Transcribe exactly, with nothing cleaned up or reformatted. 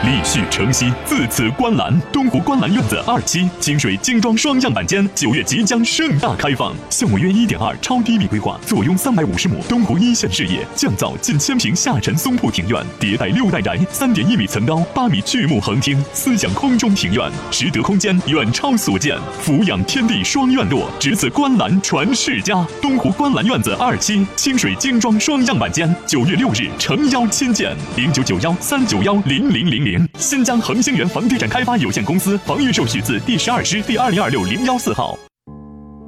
立续承熙，自此观澜。东湖观澜院子二期清水精装双样板间九月即将盛大开放，项目约一点二超低密规划，坐拥三百五十亩东湖一线视野，降噪近千平下沉松铺庭院，迭代六代宅，三点一米层高，八米巨木横厅，思想空中庭院，实得空间远超所见，俯仰天地双院落，只此观澜传世家。东湖观澜院子二期清水精装双样板间，九月六日诚邀亲见，零九九幺三九幺零零零零。新疆恒星源房地产开发有限公司房预售许字第十二支第二零二六零幺四号。